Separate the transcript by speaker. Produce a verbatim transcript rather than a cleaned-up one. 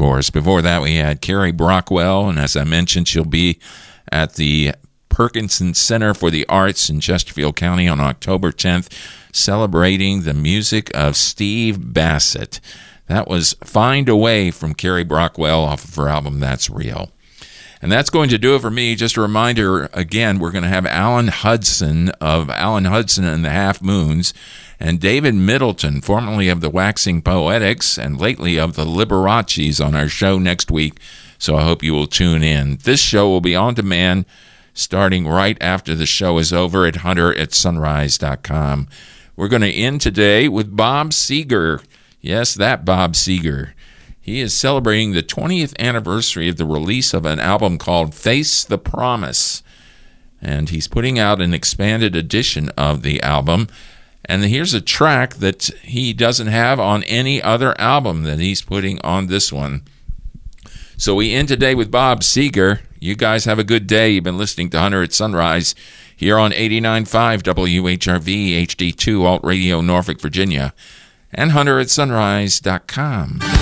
Speaker 1: course. Before that, we had Carrie Brockwell, and as I mentioned, she'll be at the Perkinson Center for the Arts in Chesterfield County on October tenth, celebrating the music of Steve Bassett. That was Find a Way from Carrie Brockwell off of her album That's Real. And that's going to do it for me. Just a reminder, again, we're going to have Alan Hudson of Alan Hudson and the Half Moons, and David Middleton, formerly of the Waxing Poetics and lately of the Liberaces, on our show next week. So I hope you will tune in. This show will be on demand starting right after the show is over at hunter at sunrise dot com. We're going to end today with Bob Seger. Yes, that Bob Seger. He is celebrating the twentieth anniversary of the release of an album called Face the Promise. And he's putting out an expanded edition of the album. And here's a track that he doesn't have on any other album that he's putting on this one. So we end today with Bob Seger. You guys have a good day. You've been listening to Hunter at Sunrise here on eighty-nine point five W H R V H D two Alt Radio, Norfolk, Virginia, and hunter at sunrise dot com.